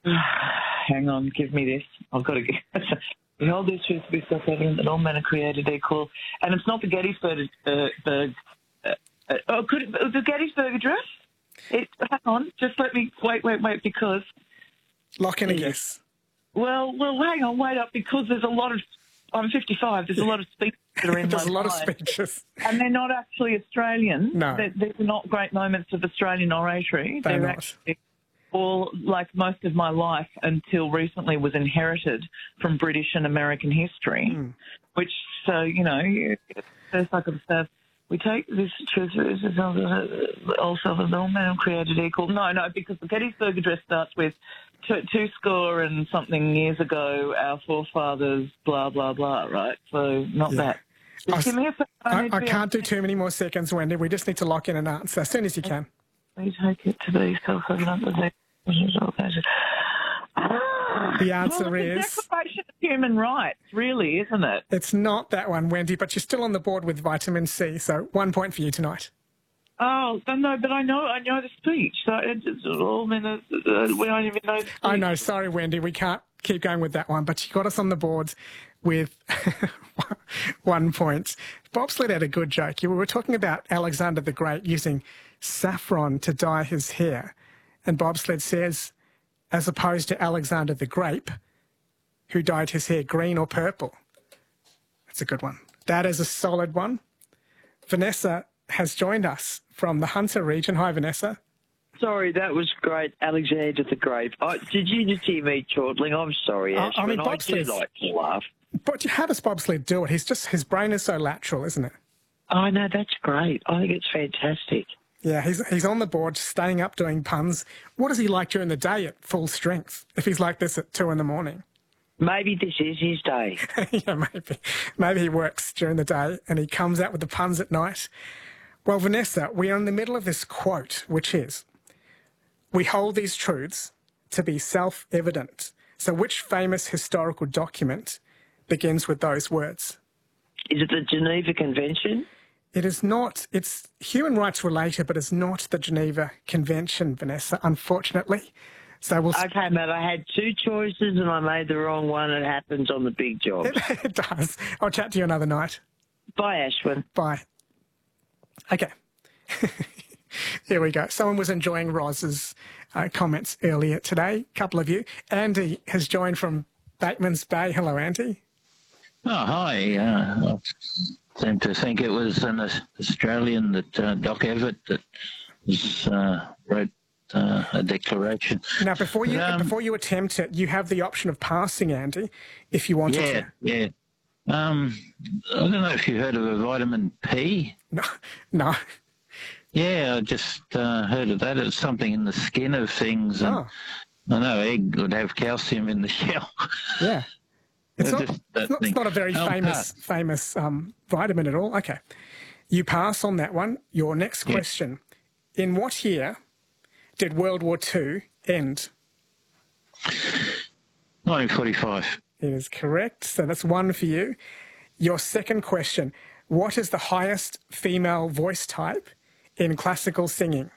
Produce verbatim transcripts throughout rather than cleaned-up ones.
Hang on, give me this. I've got to get... We hold this truth to be self-evident that all men are created equal. And it's not the Gettysburg... Uh, Berg, uh, uh, oh, could it, the Gettysburg Address? It, hang on, just let me... Wait, wait, wait, because... Lock in a guess. Well, well, hang on, wait up, because there's a lot of... I'm fifty-five. There's a lot of speeches that are in There's my a lot mind. of speeches. And they're not actually Australian. No. They're, they're not great moments of Australian oratory. They're, they're not. actually... all, like most of my life until recently, was inherited from British and American history, mm. which, so, you know, first I could have, we take this truth, also the all men are created equal. No, no, because the Gettysburg Address starts with two, two score and something years ago, our forefathers, blah, blah, blah, right? So not yeah. that. Just I, give me a second. I, I, I can't do too many more seconds, Wendy. We just need to lock in an answer as soon as you can. We take it to be self-evident that the answer well, is... It's a Declaration of Human Rights, really, isn't it? It's not that one, Wendy, but you're still on the board with vitamin C, so one point for you tonight. Oh, no, but I know I know the speech. So it's all in a, uh, we don't even know the speech. I know, sorry, Wendy, we can't keep going with that one, but you got us on the boards with one point. Bobsled had a good joke. We were talking about Alexander the Great using saffron to dye his hair. And Bobsled says, as opposed to Alexander the Grape, who dyed his hair green or purple. That's a good one. That is a solid one. Vanessa has joined us from the Hunter region. Hi, Vanessa. Sorry, that was great. Alexander the Grape. I, did you just hear me chortling? I'm sorry, uh, Ashwin. I mean, I do like to laugh. But how does Bobsled do it? He's just, his brain is so lateral, isn't it? Oh, no, that's great. I think it's fantastic. Yeah, he's he's on the board, staying up doing puns. What is he like during the day at full strength, if he's like this at two in the morning? Maybe this is his day. Yeah, maybe. Maybe he works during the day and he comes out with the puns at night. Well, Vanessa, we are in the middle of this quote, which is, we hold these truths to be self-evident. So which famous historical document begins with those words? Is it the Geneva Convention? It is not. It's human rights related, but it's not the Geneva Convention, Vanessa, unfortunately. So we'll... Okay, Matt, I had two choices and I made the wrong one. It happens on the big job. It, it does. I'll chat to you another night. Bye, Ashwin. Bye. Okay. Here we go. Someone was enjoying Roz's uh, comments earlier today, a couple of you. Andy has joined from Bateman's Bay. Hello, Andy. Oh, hi. Uh, I seem to think it was an Australian, that uh, Doc Everett, that was, uh, wrote uh, a declaration. Now, before you um, before you attempt it, you have the option of passing, Andy, if you wanted yeah, to. Yeah, yeah. Um, I don't know if you heard of a vitamin P. No, no. Yeah, I just uh, heard of that. It's something in the skin of things. And oh. I know egg would have calcium in the shell. Yeah. It's not, just, it's, not, it's not a very I'll famous pass. famous um, vitamin at all. Okay. You pass on that one. Your next question. Yeah. In what year did World War Two end? nineteen forty-five. It is correct. So that's one for you. Your second question. What is the highest female voice type in classical singing?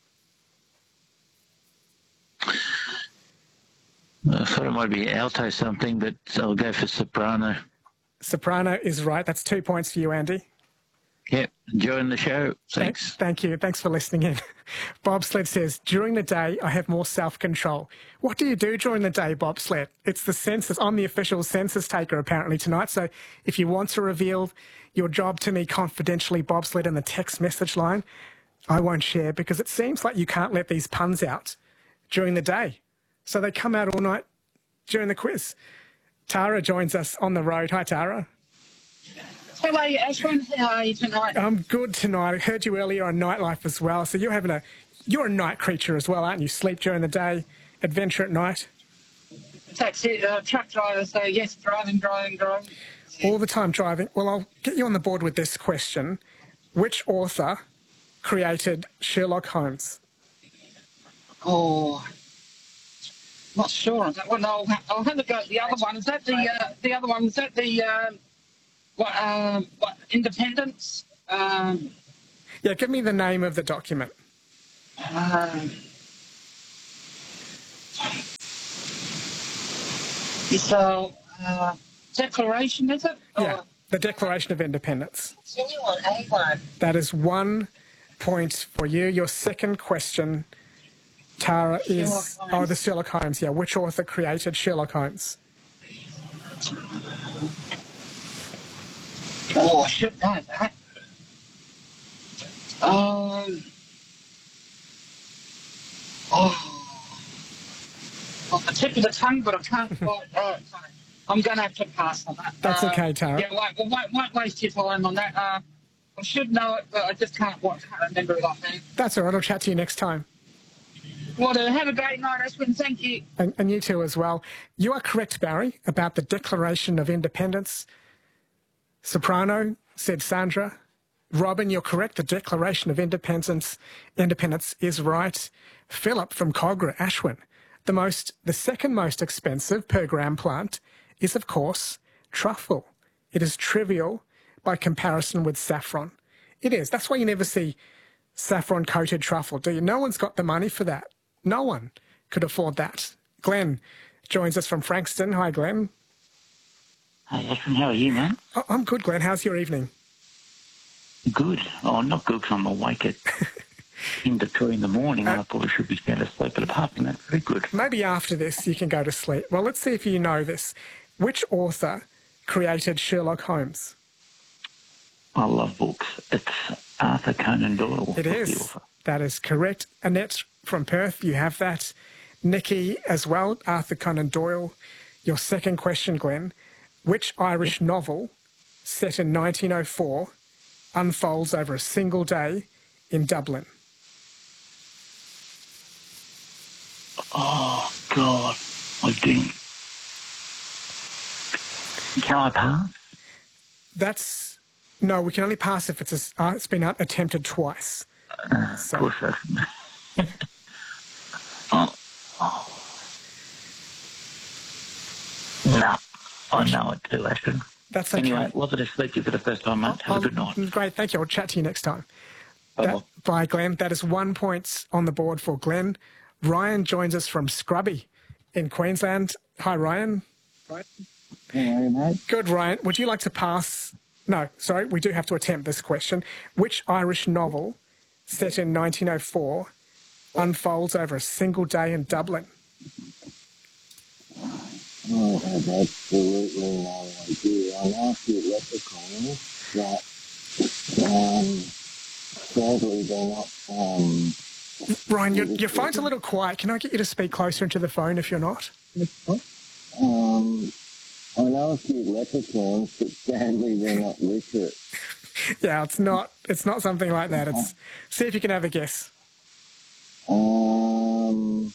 I thought it might be alto something, but I'll go for soprano. Soprano is right. That's two points for you, Andy. Yep, enjoying the show. Thanks. Thank you. Thanks for listening in. Bobsled says, during the day, I have more self-control. What do you do during the day, Bobsled? It's the census. I'm the official census taker, apparently, tonight. So if you want to reveal your job to me confidentially, Bobsled, in the text message line, I won't share, because it seems like you can't let these puns out during the day. So they come out all night during the quiz. Tara joins us on the road. Hi, Tara. Hello, Ashwin. How are you tonight? I'm good tonight. I heard you earlier on Nightlife as well. So you're having a, you're a night creature as well, aren't you? Sleep during the day, adventure at night. Taxi, uh, truck driver, so yes, driving, driving, driving. All the time driving. Well, I'll get you on the board with this question. Which author created Sherlock Holmes? Oh, not sure on that one. I'll, ha I'll have a go at the other one. Is that the uh, the other one? Is that the uh, what, uh, what Independence? Um, yeah, give me the name of the document. Uh, It's a uh, declaration, is it? Yeah, Or- the Declaration of Independence. Genuine A one. That is one point for you. Your second question, Tara, is... Sherlock Holmes. Oh, the Sherlock Holmes, yeah. Which author created Sherlock Holmes? Oh, I should know that. Um. Oh. On the tip of the tongue, but I can't quite. Oh, sorry. I'm going to have to pass on that. That's Uh, okay, Tara. Yeah, wait, well, won't, won't waste your time on that. Uh, I should know it, but I just can't, what, can't remember it offhand. That's all right. I'll chat to you next time. Well, uh, have a great night, Ashwin. Thank you. And, and you too as well. You are correct, Barry, about the Declaration of Independence. Soprano, said Sandra. Robin, you're correct. The Declaration of Independence Independence is right. Philip from Cogra, Ashwin. The most, the second most expensive per gram plant is, of course, truffle. It is trivial by comparison with saffron. It is. That's why you never see saffron-coated truffle, do you? No one's got the money for that. No one could afford that. Glenn joins us from Frankston. Hi, Glenn. Hey, Ashwin, how are you, man? Oh, I'm good, Glenn. How's your evening? Good. Oh, not good because I'm awake at into two in the morning and I probably should be going to sleep, but apart from that, very good. Maybe after this you can go to sleep. Well, let's see if you know this. Which author created Sherlock Holmes? I love books. It's Arthur Conan Doyle. It the is. author. That is correct. Annette from Perth, you have that. Nikki as well, Arthur Conan Doyle. Your second question, Glenn. Which Irish novel, set in nineteen oh four, unfolds over a single day in Dublin? Oh, God. I didn't. Can I pass? That's... No, we can only pass if it's, a, uh, it's been attempted twice. Uh, So- Of course, that's... oh, oh. No, I know it too, Ashton. That's okay. Anyway, lovely to speak to you for the first time, mate. Have I'll- a good night. Great, thank you. I'll chat to you next time. Bye-bye. That, bye, Glenn. That is one point on the board for Glenn. Ryan joins us from Scrubby in Queensland. Hi, Ryan. Right. Hello, mate. Good, Ryan. Would you like to pass... No, sorry, we do have to attempt this question. Which Irish novel, set in nineteen oh four, unfolds over a single day in Dublin? Oh, I have absolutely no idea. I'll ask you Leprechaun, but um, sadly they're not. Um, Ryan, your, your phone's a little quiet. Can I get you to speak closer into the phone if you're not? um, I'll ask you Leprechauns, but sadly they're not literate. Yeah, it's not. It's not something like that. It's see if you can have a guess. Um,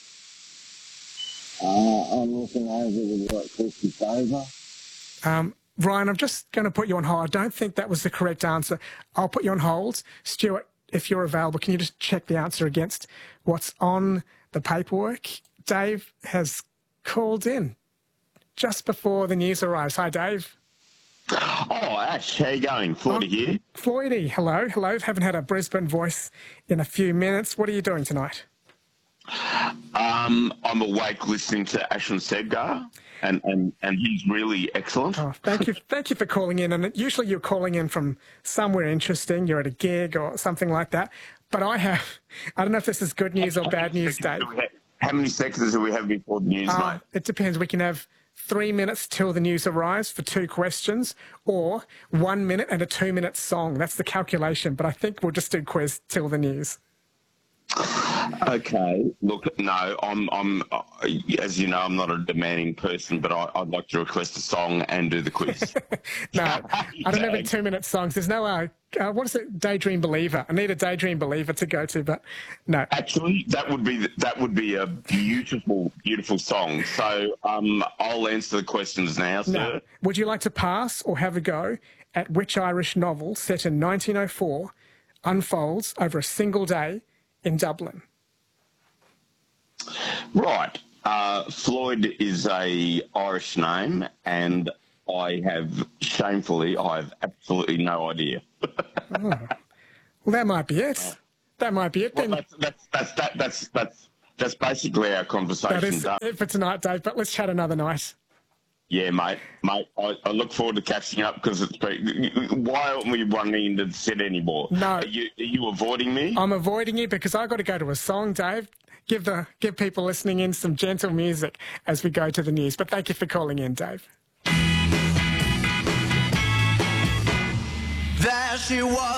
uh, I'm looking over the what Christy Dover. Um, Ryan, I'm just going to put you on hold. I don't think that was the correct answer. I'll put you on hold. Stuart, if you're available, can you just check the answer against what's on the paperwork? Dave has called in just before the news arrives. Hi, Dave. Oh, Ash, how you going? Floyd here. Floydie, hello. Hello. Haven't had a Brisbane voice in a few minutes. What are you doing tonight? Um, I'm awake listening to Ashwin Sedgar, and, and, and he's really excellent. Oh, thank you. Thank you for calling in. And usually you're calling in from somewhere interesting. You're at a gig or something like that. But I have, I don't know if this is good news or bad news, Dave. How many seconds do we have before the news, Uh, mate? it depends. We can have three minutes till the news arrives for two questions, or one minute and a two-minute song. That's the calculation. But I think we'll just do quiz till the news. Okay. Look, no, I'm, I'm, uh, as you know, I'm not a demanding person, but I, I'd like to request a song and do the quiz. No, I don't have any two-minute songs. There's no, uh, uh, what is it, Daydream Believer. I need a Daydream Believer to go to, but no. Actually, that would be that would be a beautiful, beautiful song. So um, I'll answer the questions now, sir. No. Would you like to pass or have a go at which Irish novel set in nineteen oh four unfolds over a single day in Dublin? Right. Uh, Floyd is a Irish name, and I have shamefully, I have absolutely no idea. Well, that might be it. That might be it Well, then. that's that's that's that, that's that's that's basically our conversation That is done. it for tonight, Dave, but let's chat another night. Yeah, mate. Mate, I, I look forward to catching up because it's been, why aren't we running into the set anymore? No. Are you, are you avoiding me? I'm avoiding you because I've got to go to a song, Dave. Give the give people listening in some gentle music as we go to the news. But thank you for calling in, Dave. There she was.